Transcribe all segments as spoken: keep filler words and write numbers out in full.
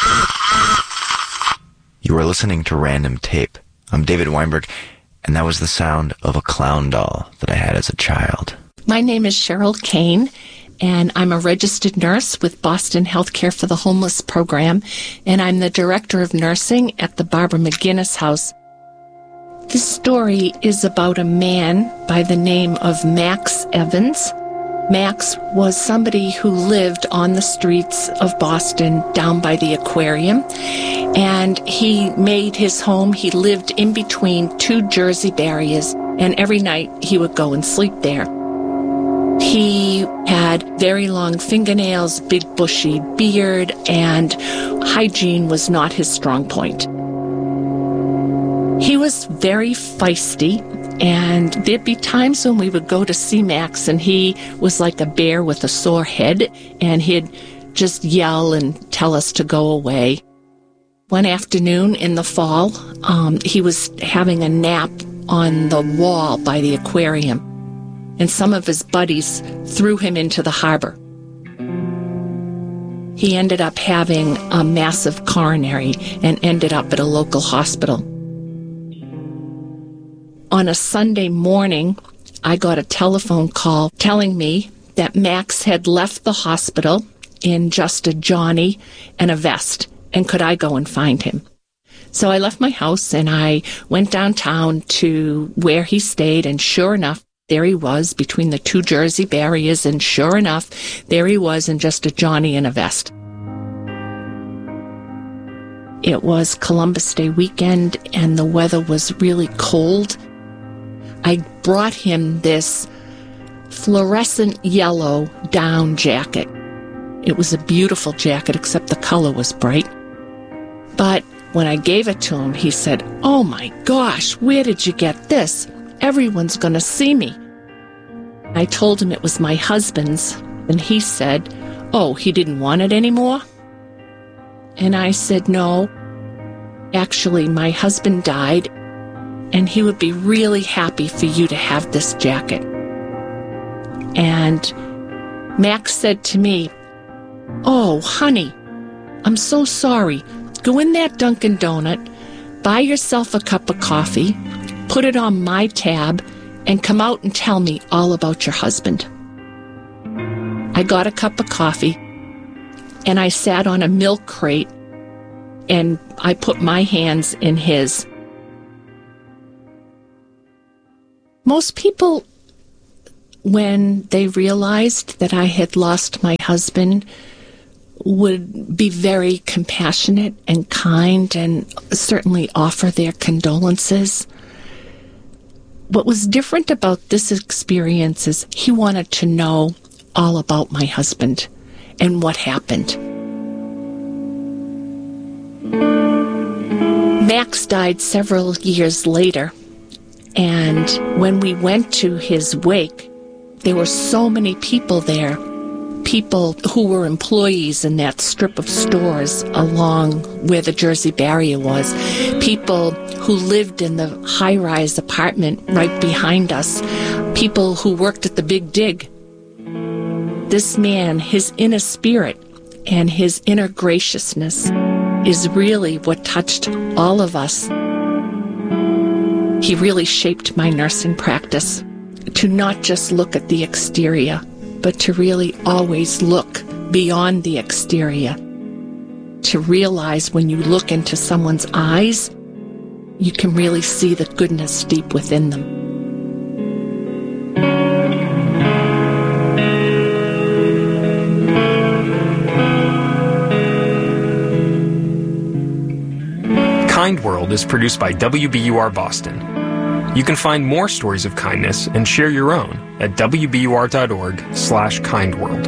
You are listening to Random Tape. I'm David Weinberg, and that was the sound of a clown doll that I had as a child. My name is Cheryl Kane, and I'm a registered nurse with Boston Healthcare for the Homeless program, and I'm the director of nursing at the Barbara McGinnis House. This story is about a man by the name of Max Evans. Max was somebody who lived on the streets of Boston down by the aquarium, and he made his home. He lived in between two Jersey barriers, and every night he would go and sleep there. He had very long fingernails, big bushy beard, and hygiene was not his strong point. He was very feisty, and there'd be times when we would go to see Max, and he was like a bear with a sore head, and he'd just yell and tell us to go away. One afternoon in the fall, um, he was having a nap on the wall by the aquarium, and some of his buddies threw him into the harbor. He ended up having a massive coronary and ended up at a local hospital. On a Sunday morning, I got a telephone call telling me that Max had left the hospital in just a Johnny and a vest, and could I go and find him? So I left my house and I went downtown to where he stayed, and sure enough, there he was between the two Jersey barriers, and sure enough, there he was in just a Johnny and a vest. It was Columbus Day weekend, and the weather was really cold. I brought him this fluorescent yellow down jacket. It was a beautiful jacket, except the color was bright. But when I gave it to him, he said, "Oh my gosh, where did you get this? Everyone's going to see me." I told him it was my husband's, and he said, "Oh, he didn't want it anymore?" And I said, "No, actually, my husband died, and he would be really happy for you to have this jacket." And Max said to me, "Oh, honey, I'm so sorry. Go in that Dunkin' Donut, buy yourself a cup of coffee, put it on my tab, and come out and tell me all about your husband." I got a cup of coffee, and I sat on a milk crate, and I put my hands in his. Most people, when they realized that I had lost my husband, would be very compassionate and kind and certainly offer their condolences. What was different about this experience is he wanted to know all about my husband and what happened. Max died several years later, and when we went to his wake, there were so many people there, people who were employees in that strip of stores along where the Jersey barrier was, people who lived in the high-rise apartment right behind us, people who worked at the Big Dig. This man, his inner spirit and his inner graciousness is really what touched all of us. He really shaped my nursing practice to not just look at the exterior, but to really always look beyond the exterior. To realize when you look into someone's eyes, you can really see the goodness deep within them. Kind World is produced by W B U R Boston. You can find more stories of kindness and share your own at W B U R dot org slash kindworld.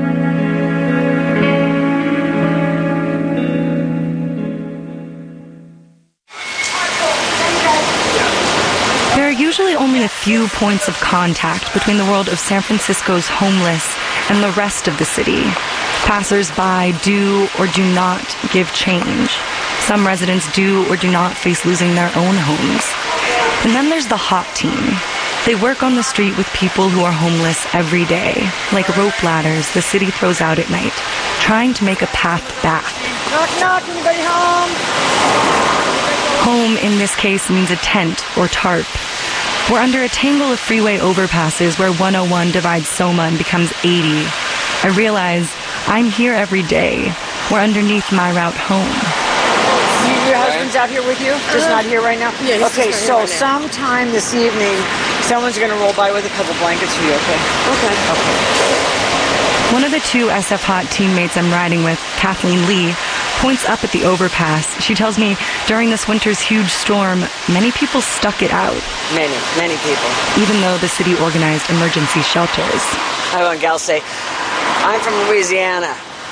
There are usually only a few points of contact between the world of San Francisco's homeless and the rest of the city. Passers-by do or do not give change. Some residents do or do not face losing their own homes. And then there's the hot team, They work on the street with people who are homeless every day, like rope ladders the city throws out at night, trying to make a path back. Knock, knock, anybody home? Home, in this case, means a tent or tarp. We're under a tangle of freeway overpasses where one oh one divides Soma and becomes eighty. I realize I'm here every day. We're underneath my route home. Your husband's out here with you? Just not here right now? Yeah, he's okay, just so not here right now. sometime this evening, someone's going to roll by with a couple blankets for you, okay? Okay. Okay. One of the two S F Hot teammates I'm riding with, Kathleen Lee, points up at the overpass. She tells me during this winter's huge storm, many people stuck it out, Many, many people. even though the city organized emergency shelters. I have one gal say, I'm from Louisiana.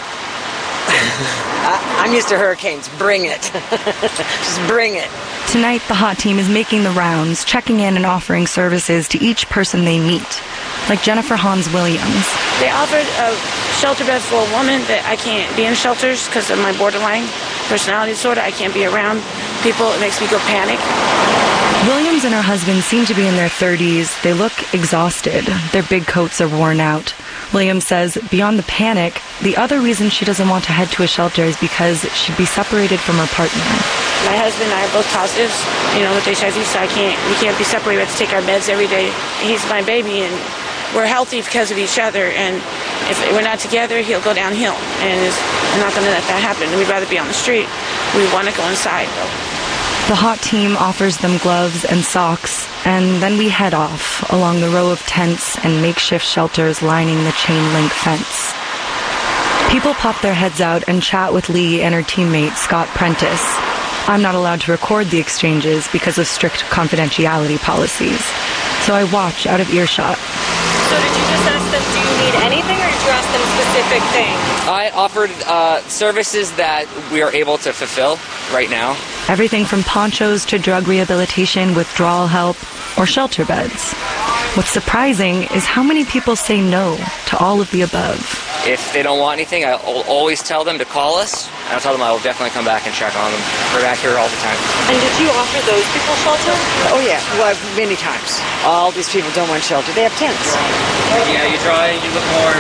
I, I'm used to hurricanes. Bring it. Just bring it. Tonight, the Hot team is making the rounds, checking in and offering services to each person they meet, like Jennifer Hans Williams. They offered a shelter bed for a woman that I can't be in shelters because of my borderline personality disorder. I can't be around people. It makes me go panic. Williams and her husband seem to be in their thirties. They look exhausted. Their big coats are worn out. Williams says, beyond the panic, the other reason she doesn't want to head to a shelter is because she'd be separated from her partner. My husband and I are both positives, you know, with H I V, so I can't, we can't be separated. We have to take our meds every day. He's my baby, and we're healthy because of each other, and if we're not together, he'll go downhill, and it's, we're not going to let that happen. We'd rather be on the street. We want to go inside, though. The Hot team offers them gloves and socks, and then we head off along the row of tents and makeshift shelters lining the chain-link fence. People pop their heads out and chat with Lee and her teammate, Scott Prentice. I'm not allowed to record the exchanges because of strict confidentiality policies, so I watch out of earshot. So did you just ask them, do you need anything, or did you ask them specific things? I offered uh, services that we are able to fulfill right now. Everything from ponchos to drug rehabilitation, withdrawal help, or shelter beds. What's surprising is how many people say no to all of the above. If they don't want anything, I'll always tell them to call us, and I'll tell them I will definitely come back and check on them. We're back here all the time. And did you offer those people shelter? Oh, yeah. Well, many times. All these people don't want shelter. They have tents. Yeah, you dry, you look warm.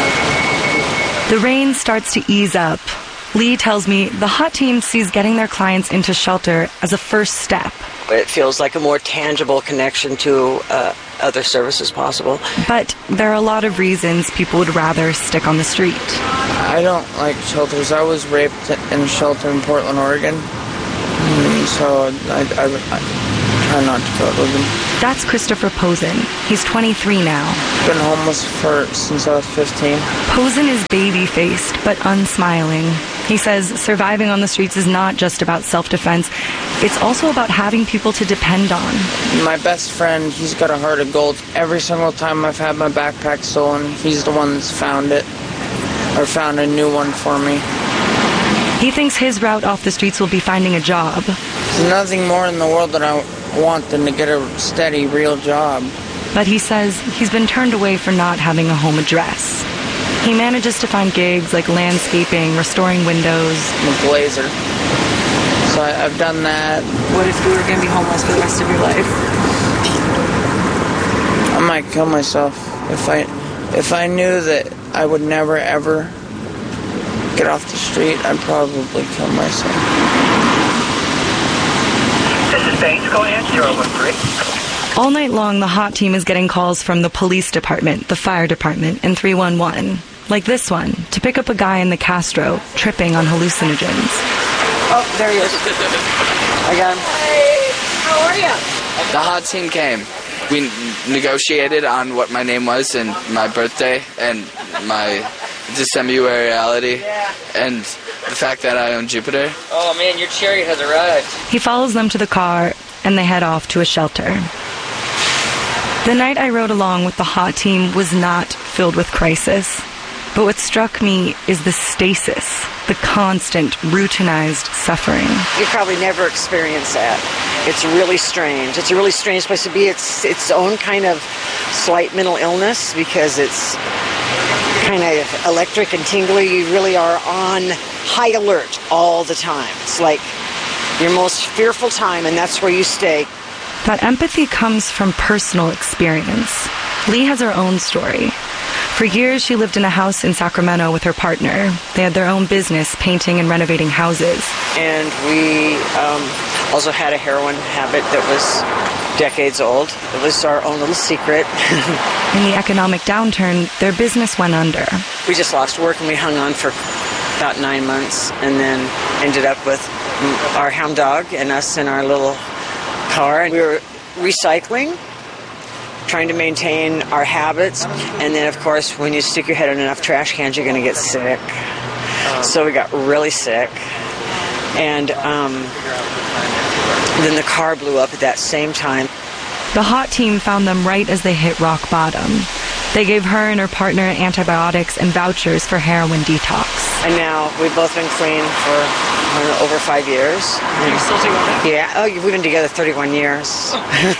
The rain starts to ease up. Lee tells me the Hot team sees getting their clients into shelter as a first step. It feels like a more tangible connection to uh, other services possible. But there are a lot of reasons people would rather stick on the street. I don't like shelters. I was raped in a shelter in Portland, Oregon. And so I, I, I try not to go to them. That's Christopher Posen. He's twenty-three now. Been homeless for since I was fifteen. Posen is baby-faced but unsmiling. He says surviving on the streets is not just about self-defense. It's also about having people to depend on. My best friend, he's got a heart of gold. Every single time I've had my backpack stolen, he's the one that's found it. Or found a new one for me. He thinks his route off the streets will be finding a job. There's nothing more in the world that I want than to get a steady, real job. But he says he's been turned away for not having a home address. He manages to find gigs like landscaping, restoring windows. I'm a glazer. So I, I've done that. What if you were going to be homeless for the rest of your life? I might kill myself. If I, if I knew that I would never, ever get off the street, I'd probably kill myself. This is Bates. Go ahead, zero one three. All night long, the Hot team is getting calls from the police department, the fire department, and three one one. Like this one, to pick up a guy in the Castro, tripping on hallucinogens. Oh, there he is. I got him. Hey, how are you? The Hot team came. We negotiated on what my name was and my birthday and my disembiguality and the fact that I own Jupiter. Oh man, your chariot has arrived. He follows them to the car, and they head off to a shelter. The night I rode along with the Hot team was not filled with crisis. But what struck me is the stasis, the constant, routinized suffering. You probably never experienced that. It's really strange. It's a really strange place to be. It's its own kind of slight mental illness because it's kind of electric and tingly. You really are on high alert all the time. It's like your most fearful time, and that's where you stay. That empathy comes from personal experience. Lee has her own story. For years, she lived in a house in Sacramento with her partner. They had their own business, painting and renovating houses. And we um, also had a heroin habit that was decades old. It was our own little secret. In the economic downturn, their business went under. We just lost work and we hung on for about nine months and then ended up with our hound dog and us in our little car. And we were recycling, trying to maintain our habits. And then, of course, when you stick your head in enough trash cans, you're going to get sick. So we got really sick. And um, then the car blew up at that same time. The HOT team found them right as they hit rock bottom. They gave her and her partner antibiotics and vouchers for heroin detox. And now we've both been clean for uh, over five years. Are you still together? Yeah. Oh, we've been together thirty-one years.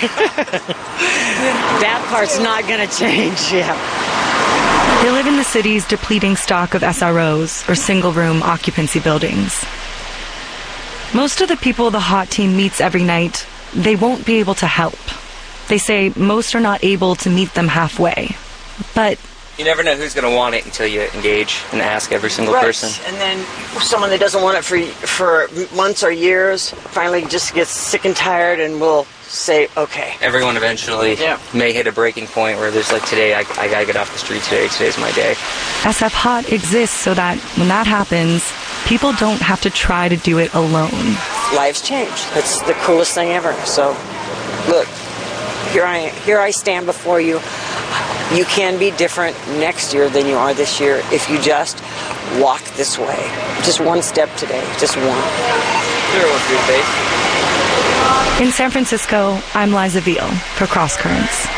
That part's not going to change, yeah. They live in the city's depleting stock of S R Os, or single-room occupancy buildings. Most of the people the HOT team meets every night, they won't be able to help. They say most are not able to meet them halfway. But you never know who's going to want it until you engage and ask every single right. person. And then someone that doesn't want it for for months or years finally just gets sick and tired and will say, okay. Everyone eventually yeah. may hit a breaking point where there's like, today, I, I got to get off the street today. Today's my day. S F HOT exists so that when that happens, people don't have to try to do it alone. Lives change. That's the coolest thing ever. So, look, here I here I stand before you. You can be different next year than you are this year if you just walk this way. Just one step today. Just one. In San Francisco, I'm Liza Veal for Cross Currents.